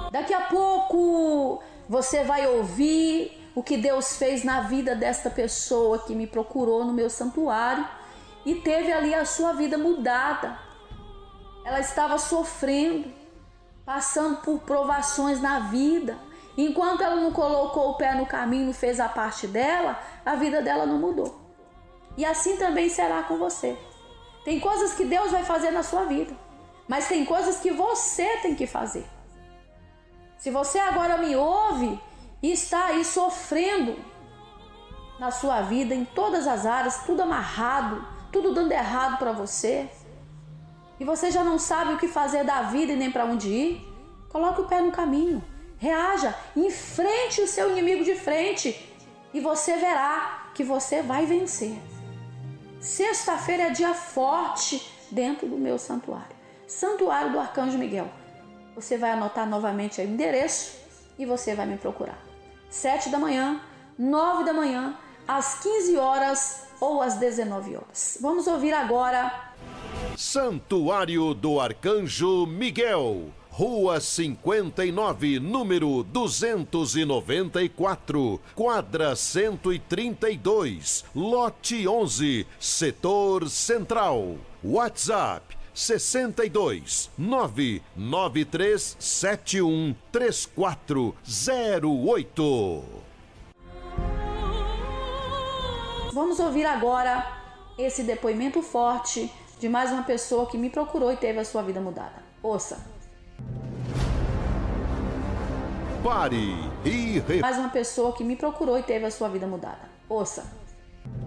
Daqui a pouco você vai ouvir o que Deus fez na vida desta pessoa que me procurou no meu santuário e teve ali a sua vida mudada. Ela estava sofrendo, passando por provações na vida. Enquanto ela não colocou o pé no caminho, não fez a parte dela, a vida dela não mudou. E assim também será com você. Tem coisas que Deus vai fazer na sua vida, mas tem coisas que você tem que fazer. Se você agora me ouve e está aí sofrendo na sua vida, em todas as áreas, tudo amarrado, tudo dando errado para você, e você já não sabe o que fazer da vida e nem para onde ir, coloque o pé no caminho, reaja, enfrente o seu inimigo de frente e você verá que você vai vencer. Sexta-feira é dia forte dentro do meu santuário, Santuário do Arcanjo Miguel. Você vai anotar novamente aí o endereço e você vai me procurar. 7 da manhã, 9 da manhã, às 15 horas ou às 19 horas. Vamos ouvir agora. Santuário do Arcanjo Miguel, Rua 59, número 294, quadra 132, lote 11, setor central. WhatsApp 62 99371 3408. Vamos ouvir agora esse depoimento forte de mais uma pessoa que me procurou e teve a sua vida mudada. Ouça. Pare e Mais uma pessoa que me procurou e teve a sua vida mudada. Ouça.